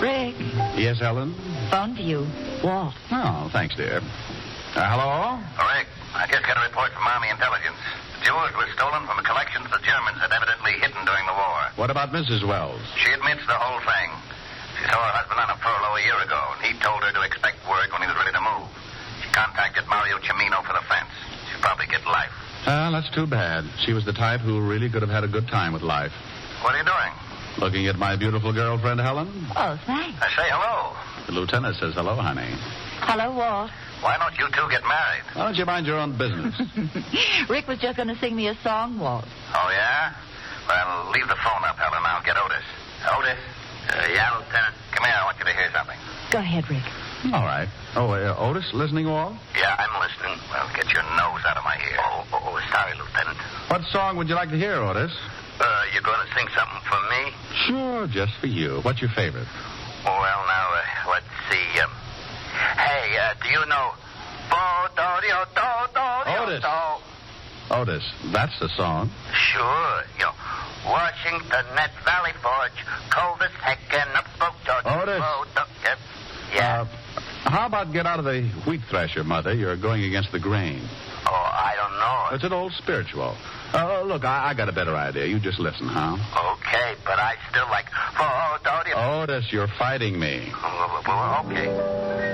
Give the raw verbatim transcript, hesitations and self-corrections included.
Rick. Yes, Helen? Phone to you. Walt. Oh, thanks, dear. Uh, hello? Rick, I just got a report from Army Intelligence. The jewels were stolen from the collections the Germans had evidently hidden during the war. What about Missus Wells? She admits the whole thing. She saw her husband on a furlough a year ago, and he told her to expect word when he was ready to move. She contacted Mario Cimino for the fence. She'll probably get life. Ah, that's too bad. She was the type who really could have had a good time with life. What are you doing? Looking at my beautiful girlfriend, Helen? Oh, thanks. I say hello. The lieutenant says hello, honey. Hello, Walt. Why don't you two get married? Why don't you mind your own business? Rick was just going to sing me a song, Walt. Oh, yeah? Well, leave the phone up, Helen. I'll get Otis. Otis? Uh, yeah, Lieutenant. Come here. I want you to hear something. Go ahead, Rick. All right. Oh, uh, Otis, listening all? Yeah, I'm listening. Well, get your nose out of my ear. Oh, oh, oh sorry, Lieutenant. What song would you like to hear, Otis? Uh, you going to sing something for me? Sure, just for you. What's your favorite? Well, now, uh, let's see. Um, hey, uh, do you know... Otis. Otis, that's the song. Sure. You know, Washington at Valley Forge, coldest heckin' up Spoke George. Otis. Oh, yep. Yeah. Uh, how about get out of the wheat thresher, Mother? You're going against the grain. Oh, I don't know. It's an old spiritual. Uh, look, I, I got a better idea. You just listen, huh? Okay, but I still like... Otis, you're fighting me. Oh, well, okay.